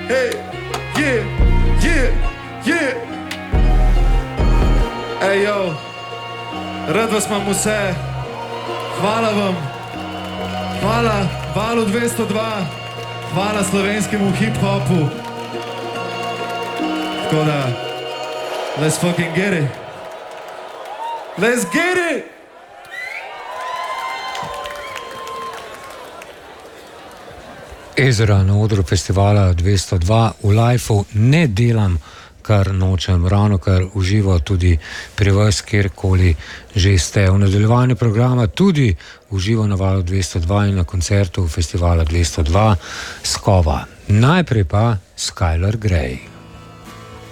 Hey, yeah, yeah, yeah. Ej, jo, rad vas imam vse. Hvala vam. Hvala Valu 202. Hvala slovenskemu hip-hopu. Tako da, let's fucking get it. Let's get it! Ezra na odru festivala 202 v Lifeu ne delam, kar nočem, ravno kar uživa tudi pri vas, kjerkoli že ste. V nadaljevanju programa tudi uživa na Valu 202 in na koncertu festivala 202 Skova. Najprej pa Skylar Grey.